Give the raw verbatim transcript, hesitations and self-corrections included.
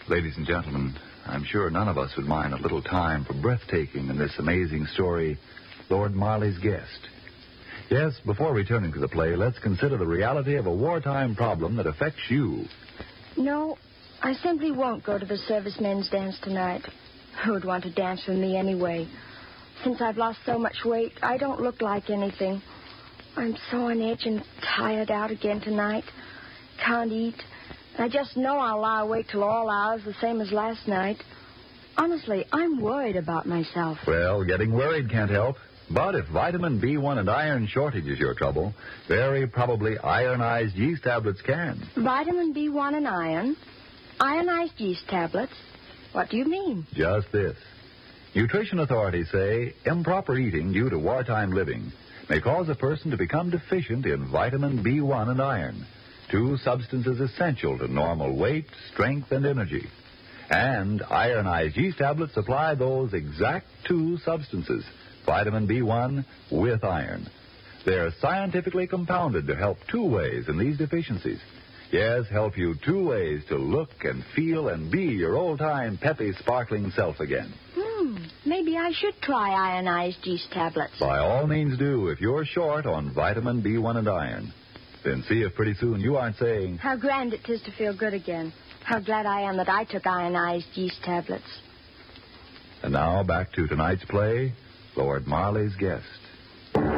Ladies and gentlemen, I'm sure none of us would mind a little time for breathtaking in this amazing story, Lord Marley's Guest. Yes, before returning to the play, let's consider the reality of a wartime problem that affects you. No, I simply won't go to the servicemen's dance tonight. Who would want to dance with me anyway? Since I've lost so much weight, I don't look like anything. I'm so on edge and tired out again tonight. Can't eat. I just know I'll lie awake till all hours, the same as last night. Honestly, I'm worried about myself. Well, getting worried can't help. But if vitamin B one and iron shortage is your trouble, very probably ironized yeast tablets can. Vitamin B one and iron? Ionized yeast tablets? What do you mean? Just this. Nutrition authorities say improper eating due to wartime living may cause a person to become deficient in vitamin B one and iron, two substances essential to normal weight, strength, and energy. And ironized yeast tablets supply those exact two substances, vitamin B one with iron. They're scientifically compounded to help two ways in these deficiencies. Yes, help you two ways to look and feel and be your old-time, peppy, sparkling self again. Hmm, maybe I should try ionized yeast tablets. By all means do, if you're short on vitamin B one and iron. Then see if pretty soon you aren't saying, how grand it is to feel good again. How glad I am that I took ionized yeast tablets. And now back to tonight's play, Lord Marley's Guest.